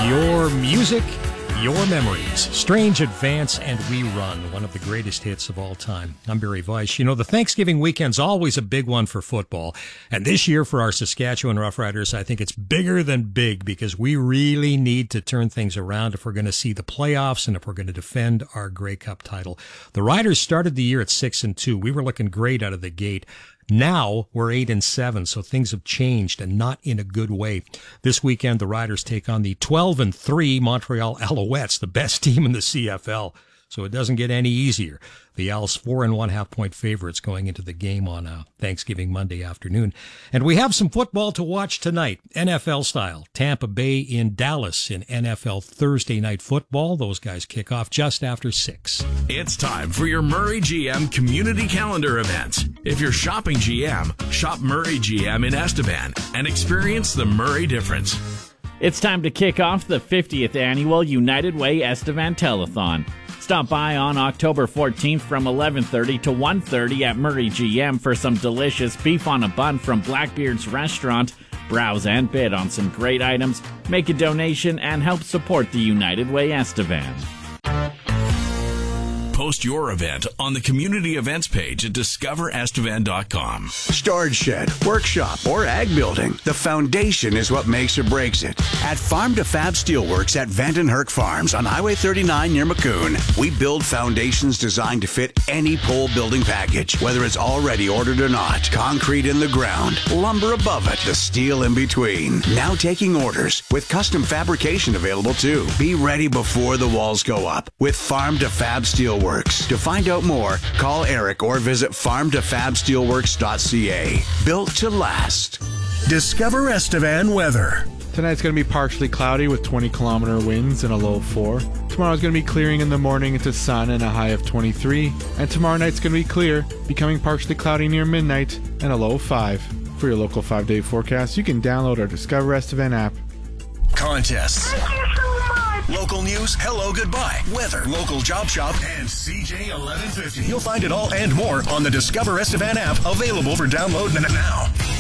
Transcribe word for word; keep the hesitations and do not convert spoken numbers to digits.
Your music, your memories. Strange Advance and We Run, one of the greatest hits of all time. I'm Barry Weiss. You know, the Thanksgiving weekend's always a big one for football. And this year for our Saskatchewan Roughriders, I think it's bigger than big because we really need to turn things around if we're going to see the playoffs and if we're going to defend our Grey Cup title. The Riders started the year at six and two. We were looking great out of the gate. Now we're eight and seven, so things have changed and not in a good way. This weekend, the Riders take on the twelve and three Montreal Alouettes, the best team in the C F L. So it doesn't get any easier. The Owls four and one half point favorites going into the game on uh, Thanksgiving Monday afternoon. And we have some football to watch tonight, N F L style. Tampa Bay in Dallas in N F L Thursday Night Football. Those guys kick off just after six. It's time for your Murray G M community calendar events. If you're shopping G M, shop Murray G M in Estevan and experience the Murray difference. It's time to kick off the fiftieth annual United Way Estevan Telethon. Stop by on October fourteenth from eleven thirty to one thirty at Murray G M for some delicious beef on a bun from Blackbeard's Restaurant. Browse and bid on some great items, make a donation, and help support the United Way Estevan. Post your event on the community events page at discover estevan dot com. Storage shed, workshop, or ag building. The foundation is what makes or breaks it. At Farm to Fab Steelworks at Vanden Herk Farms on Highway thirty-nine near Maccoon, we build foundations designed to fit any pole building package, whether it's already ordered or not. Concrete in the ground, lumber above it, the steel in between. Now taking orders with custom fabrication available too. Be ready before the walls go up with Farm to Fab Steelworks. To find out more, call Eric or visit farm to fab steelworks dot c a. Built to last. Discover Estevan weather. Tonight's going to be partially cloudy with twenty kilometer winds and a low of four. Tomorrow's going to be clearing in the morning into sun and a high of twenty-three. And tomorrow night's going to be clear, becoming partially cloudy near midnight and a low of five. For your local five-day forecast, you can download our Discover Estevan app. Contests. Local news, hello, goodbye, weather, local job shop, and C J eleven fifty. You'll find it all and more on the Discover Estevan app, available for download now.